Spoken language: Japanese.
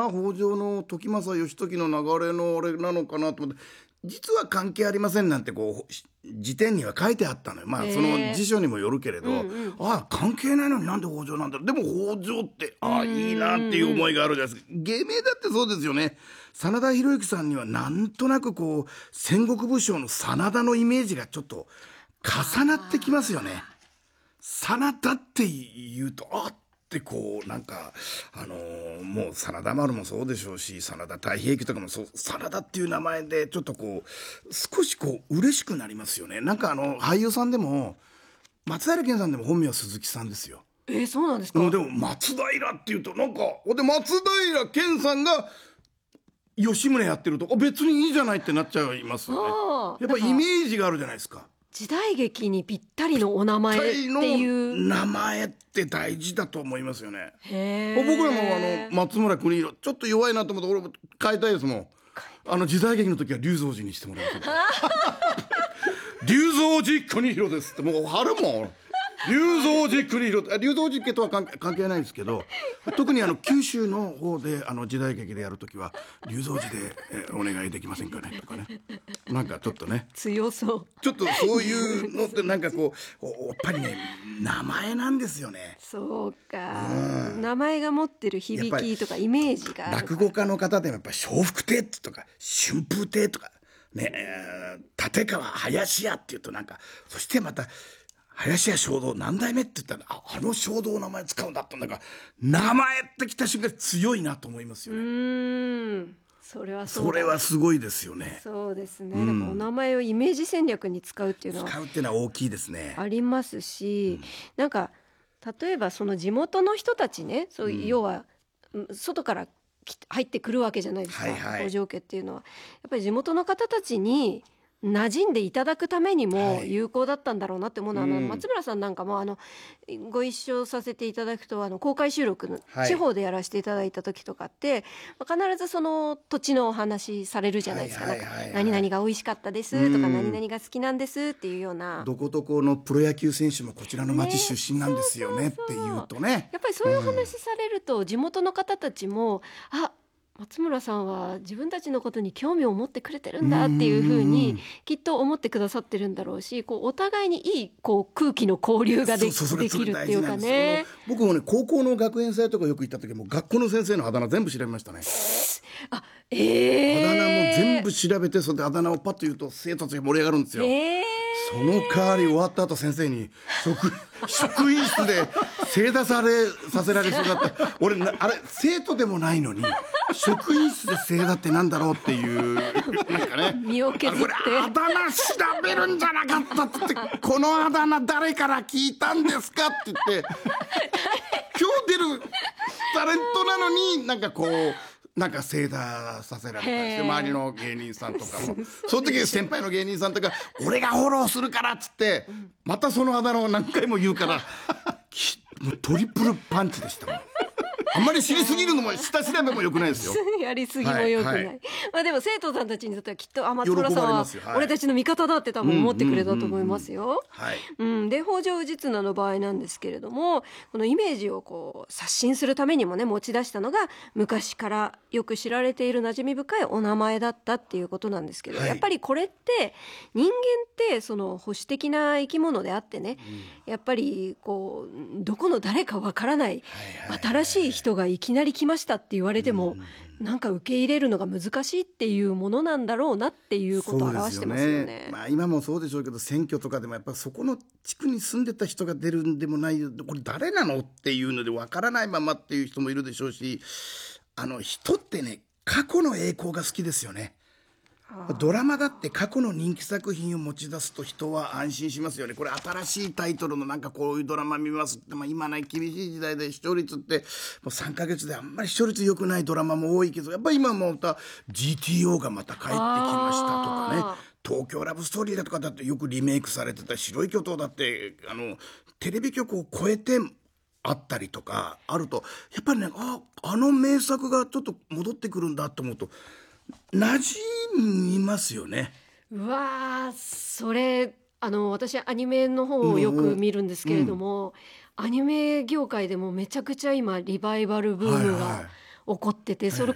な、北条の時政義時の流れのあれなのかなと思って、実は関係ありませんなんてこう辞典には書いてあったのよ。まあその辞書にもよるけれど、ああ関係ないのになんで北条なんだろう。でも北条っていいなっていう思いがあるじゃないですか。芸名だってそうですよね。真田広之さんにはなんとなくこう戦国武将の真田のイメージがちょっと重なってきますよね。真田って言うとってこうなんかもう真田丸もそうでしょうし、真田太平記とかもそう、真田っていう名前でちょっとこう少しこう嬉しくなりますよね。なんか俳優さんでも松平健さんでも本名は鈴木さんですよ。 そうなんですか。 でも松平っていうとなんかで松平健さんが吉宗やってると別にいいじゃないってなっちゃいますよね。やっぱイメージがあるじゃないですか。 時代劇にぴったりのお名前っていう名前って大事だと思いますよね。僕らも松村邦洋ちょっと弱いなと思って俺も変えたいですもん。時代劇の時は龍蔵寺にしてもらう龍蔵寺邦洋ですってもう貼るもん。龍蔵寺邦洋、龍蔵寺家とは関係ないですけど、特に九州の方で時代劇でやるときは龍蔵寺で、お願いできませんかねとかね。なんかちょっとね強そうちょっとそういうのってなんかこうやっぱりね名前なんですよね。 そうか、名前が持ってる響きとかイメージが落語家の方でもやっぱり笑福亭とか春風亭とかね、立川林家っていうとなんか、そしてまた林家正道何代目って言ったら正道の名前使うんだってなんか名前ってきた瞬間強いなと思いますよね。 それはすごいですよね。 そうですね、だからお名前をイメージ戦略に使うっていうのは大きいですね。 ありますし、なんか例えばその地元の人たちね、そういう要は外から入ってくるわけじゃないですか、北条家っていうのは。やっぱり地元の方たちに馴染んでいただくためにも有効だったんだろうなって思うのは、松村さんなんかもご一緒させていただくと公開収録の地方でやらせていただいた時とかって、必ずその土地のお話されるじゃないですか。何々が美味しかったですとか、何々が好きなんですっていうような、 どこどこのプロ野球選手もこちらの町出身なんですよねっていうとね、 やっぱりそういう話されると地元の方たちも松村さんは自分たちのことに興味を持ってくれてるんだっていうふうにきっと思ってくださってるんだろうし、お互いにいい空気の交流ができるっていうかね。 僕もね高校の学園祭とかよく行った時も学校の先生のあだ名全部調べましたね。あだ名も全部調べて、それであだ名をパッと言うと生徒たちが盛り上がるんですよ。その代わり終わった後先生に職員室で正座させられそうだった俺生徒でもないのに職員室で正座ってなんだろうっていうなんかね、 身を削ってこれあだ名調べるんじゃなかったって言ってこのあだ名誰から聞いたんですかって言って今日出るタレントなのになんかこうなんか正座させられたりして、周りの芸人さんとかもその時先輩の芸人さんとか俺がフォローするからっつってまたそのあだ名を何回も言うからトリプルパンチでしたもん。あんまり知りすぎるのも下調べも良くないですよ。 やりすぎも良くない、でも生徒さんたちにとってはきっと松村さんは俺たちの味方だって多分思ってくれたと思いますよ。で北条氏綱の場合なんですけれども、このイメージを刷新するためにもね持ち出したのが昔からよく知られている馴染み深いお名前だったっていうことなんですけど、やっぱりこれって人間ってその保守的な生き物であってね、やっぱりどこの誰かわからない新しい人がいきなり来ましたって言われてもなんか受け入れるのが難しいっていうものなんだろうなっていうことを表してますよね。 今もそうでしょうけど選挙とかでもやっぱそこの地区に住んでた人が出るんでもない、これ誰なのっていうのでわからないままっていう人もいるでしょうし、人ってね過去の栄光が好きですよね。ドラマだって過去の人気作品を持ち出すと人は安心しますよね。これ新しいタイトルのなんかこういうドラマ見ますって、今ね厳しい時代で視聴率ってもう3ヶ月であんまり視聴率良くないドラマも多いけど、やっぱり今もまた GTO がまた帰ってきましたとかね、東京ラブストーリーだとかだってよくリメイクされてた白い巨頭だってテレビ局を超えてあったりとかあると、やっぱりね名作がちょっと戻ってくるんだと思うと馴染みますよね。 うわそれ私アニメの方をよく見るんですけれども、アニメ業界でもめちゃくちゃ今リバイバルブームが起こってて、それ